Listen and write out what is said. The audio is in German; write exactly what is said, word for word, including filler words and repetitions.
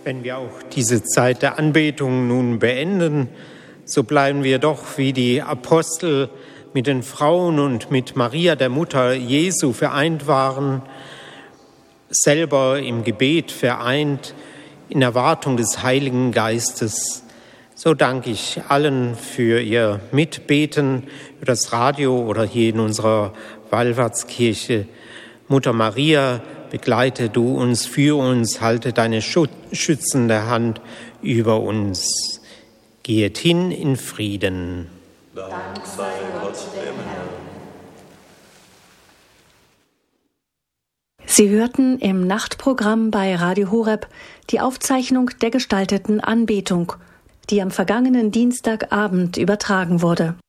Wenn wir auch diese Zeit der Anbetung nun beenden, so bleiben wir doch wie die Apostel mit den Frauen und mit Maria, der Mutter Jesu, vereint waren, selber im Gebet vereint, in Erwartung des Heiligen Geistes. So danke ich allen für ihr Mitbeten über das Radio oder hier in unserer Wallfahrtskirche. Mutter Maria, begleite du uns, führe uns, halte deine schützende Hand über uns. Geht hin in Frieden. Dank sei Gott dem Herrn. Sie hörten im Nachtprogramm bei Radio Horeb die Aufzeichnung der gestalteten Anbetung, die am vergangenen Dienstagabend übertragen wurde.